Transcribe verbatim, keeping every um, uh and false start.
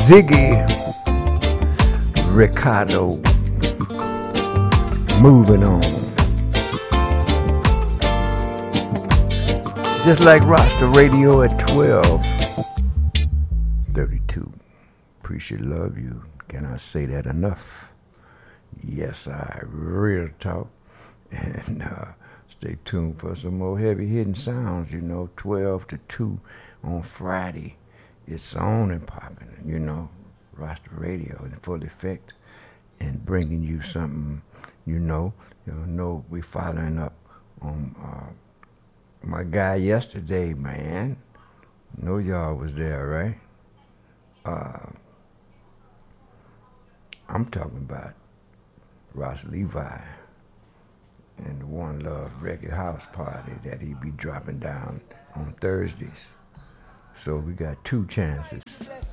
Ziggy Ricardo, moving on. Just like Rasta Radio at twelve thirty-two. Appreciate, love you. Cannot say that enough. Yes, I real talk. And uh, stay tuned for some more heavy hitting sounds, you know, twelve to two on Friday. It's on and popping, you know, Rasta Radio in full effect and bringing you something, you know. You know, we following up on uh, my guy yesterday, man. Know y'all was there, right? Uh, I'm talking about Ross Levi and the One Love Reggae House Party that he be dropping down on Thursdays. So we got two chances